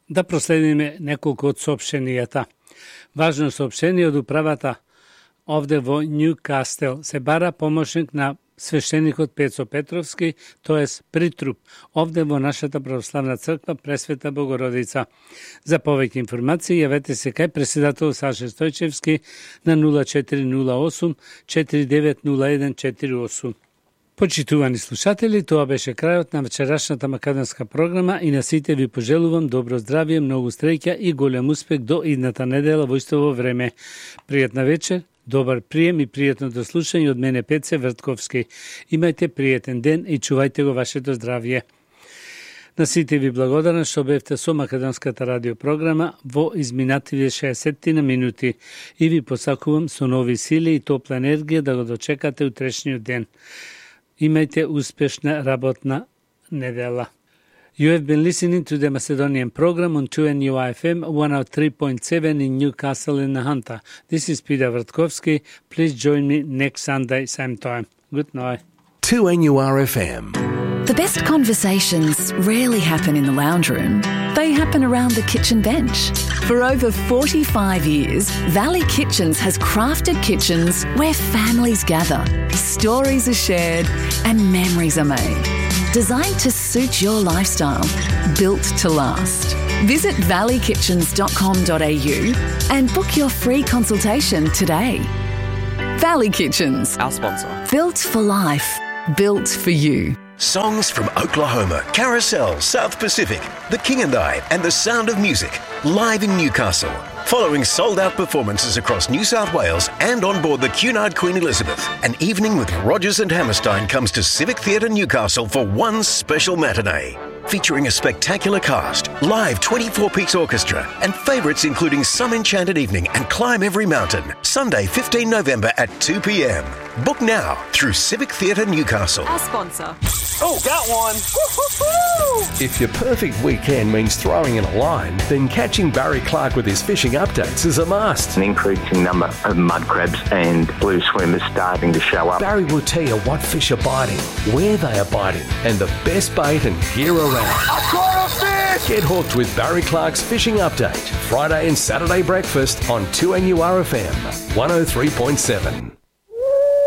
Да проследиме неколку од соопштенијата. Важно соопштение од управата овде во Нјукастел се бара помошник на свештеникот Пецо Петровски, тоест притруп, овде во нашата православна црква Пресвета Богородица. За повеќе информации јавете се кај председател Саше Стојчевски на 0408 490148. Почитувани слушатели, тоа беше крајот на вечерашната македонска програма и на сите ви пожелувам добро здравје, многу среќа и голем успех до идната недела во истово време. Пријатна вечер, добар прием и пријатно до слушање од мене Пеце Вртковски. Имајте пријатен ден и чувајте го вашето здравје. На сите ви благодарам што бевте со македонската радиопрограма во изминативе 60 на минути и ви посакувам со нови сили и топла енергија да го дочекате утрешниот ден. Имајте успешна работна недела. You have been listening to the Macedonian program on 2NUIFM 103.7 in Newcastle in Nahanta. This is Peter Vrtkovski. Please join me next Sunday, same time. Good night. 2NURFM. The best conversations rarely happen in the lounge room. They happen around the kitchen bench. For over 45 years, Valley Kitchens has crafted kitchens where families gather, stories are shared, and memories are made. Designed to suit your lifestyle, built to last. Visit valleykitchens.com.au and book your free consultation today. Valley Kitchens. Our sponsor. Built for life. Built for you. Songs from Oklahoma, Carousel, South Pacific, The King and I, and The Sound of Music, live in Newcastle. Following sold-out performances across New South Wales and on board the Cunard Queen Elizabeth, an evening with Rogers and Hammerstein comes to Civic Theatre Newcastle for one special matinee. Featuring a spectacular cast, live 24-piece orchestra, and favourites including Some Enchanted Evening and Climb Every Mountain. Sunday, 15 November at 2 p.m. Book now through Civic Theatre Newcastle. Our sponsor. Oh, got one! Woo-hoo-hoo! If your perfect weekend means throwing in a line, then catching Barry Clark with his fishing updates is a must. An increasing number of mud crabs and blue swimmers starting to show up. Barry will tell you what fish are biting, where they are biting, and the best bait and gear around. I caught a fish! Get hooked with Barry Clark's Fishing Update, Friday and Saturday breakfast on 2NURFM 103.7.